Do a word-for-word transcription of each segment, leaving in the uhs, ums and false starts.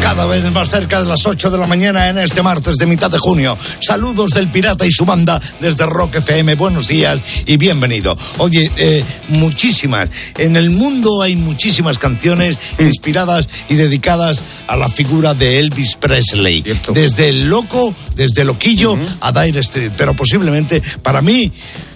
cada vez más cerca de las ocho de la mañana en este martes de mitad de junio. Saludos del Pirata y su banda desde Rock F M. Buenos días y bienvenido. Oye, eh, muchísimas. En el mundo hay muchísimas canciones inspiradas y dedicadas a la figura de Elvis Presley. Cierto. Desde el loco, desde Loquillo uh-huh. a Dire Street. Pero posiblemente, para mí...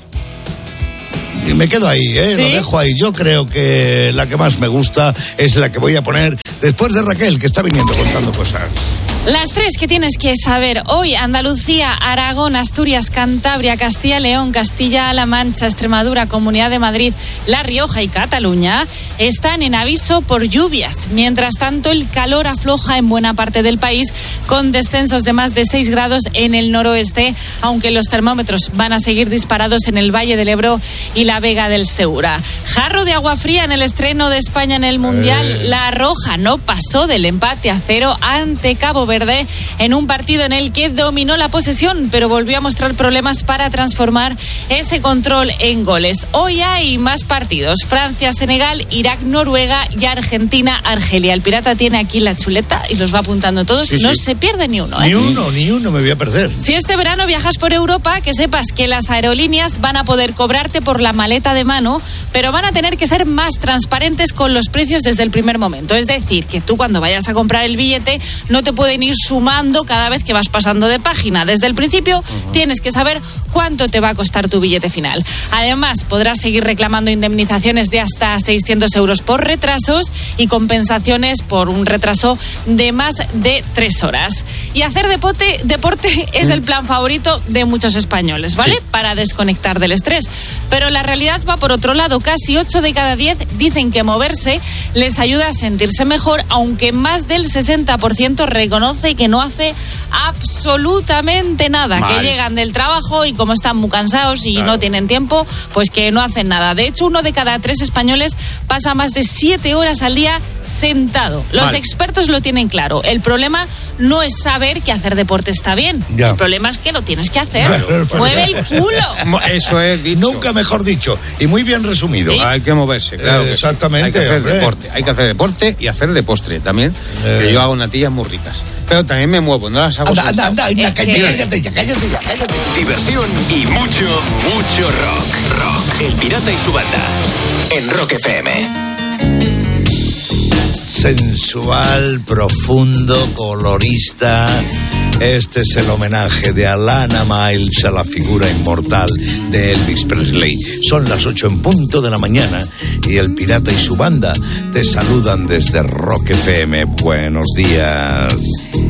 Y me quedo ahí, ¿eh? ¿Sí? Lo dejo ahí. Yo creo que la que más me gusta es la que voy a poner después de Raquel, que está viniendo contando cosas. Las tres que tienes que saber hoy: Andalucía, Aragón, Asturias, Cantabria, Castilla y León, Castilla-La Mancha, Extremadura, Comunidad de Madrid, La Rioja y Cataluña están en aviso por lluvias. Mientras tanto, el calor afloja en buena parte del país, con descensos de más de seis grados en el noroeste, aunque los termómetros van a seguir disparados en el Valle del Ebro y la Vega del Segura. Jarro de agua fría en el estreno de España en el Mundial. Eh. La Roja no pasó del empate a cero ante Cabo Verde en un partido en el que dominó la posesión, pero volvió a mostrar problemas para transformar ese control en goles. Hoy hay más partidos: Francia, Senegal, Irak, Noruega y Argentina, Argelia. El Pirata tiene aquí la chuleta y los va apuntando todos. Sí, no sí. se pierde ni uno, ¿eh? Ni uno, ni uno me voy a perder. Si este verano viajas por Europa, que sepas que las aerolíneas van a poder cobrarte por la maleta de mano, pero van a tener que ser más transparentes con los precios desde el primer momento. Es decir, que tú cuando vayas a comprar el billete no te pueden ir sumando cada vez que vas pasando de página. Desde el principio uh-huh. tienes que saber cuánto te va a costar tu billete final. Además, podrás seguir reclamando indemnizaciones de hasta seiscientos euros por retrasos y compensaciones por un retraso de más de tres horas. Y hacer deporte, deporte es el plan favorito de muchos españoles, ¿vale? Sí. Para desconectar del estrés. Pero la realidad va por otro lado. Casi ocho de cada diez dicen que moverse les ayuda a sentirse mejor, aunque más del sesenta por ciento reconoce que no hace absolutamente nada. Mal. Que llegan del trabajo y como están muy cansados y claro. no tienen tiempo, pues que no hacen nada. De hecho, uno de cada tres españoles pasa más de siete horas al día sentado. Los Mal. expertos lo tienen claro. El problema no es saber que hacer deporte está bien. Ya. El problema es que lo tienes que hacer. Claro. Mueve el culo. Eso es dicho. Nunca mejor dicho. Y muy bien resumido. ¿Sí? Hay que moverse, claro. Eh, exactamente. Hay que hacer hombre. deporte. Hay que hacer deporte y hacer de postre también. Eh. Que yo hago natillas muy ricas. Pero también me muevo, no las hago. Anda, anda, anda, anda, cállate, cállate ya, cállate ya, cállate. Diversión y mucho, mucho rock. Rock. El Pirata y su banda. En Rock F M. Sensual, profundo, colorista. Este es el homenaje de Alana Miles a la figura inmortal de Elvis Presley. Son las ocho en punto de la mañana y el Pirata y su banda te saludan desde Rock F M. Buenos días.